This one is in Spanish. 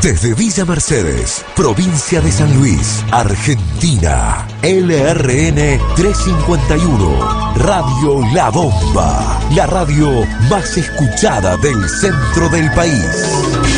Desde Villa Mercedes, provincia de San Luis, Argentina, LRN 351, Radio La Bomba, la radio más escuchada del centro del país.